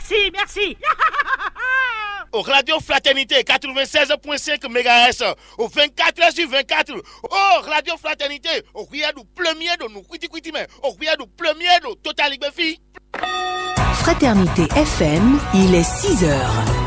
merci. Au Radio Fraternité 96.5 MHz, au 24h/24. Oh, Radio Fraternité, au rien du premier de nous, au rien du premier de Total Ligue. Fraternité FM, il est 6h.